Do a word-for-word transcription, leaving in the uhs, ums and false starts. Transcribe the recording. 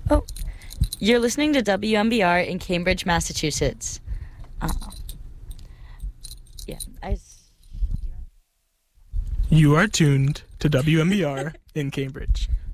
Oh, you're listening to W M B R in Cambridge, Massachusetts. Uh, yeah, I. You are tuned to W M B R in Cambridge.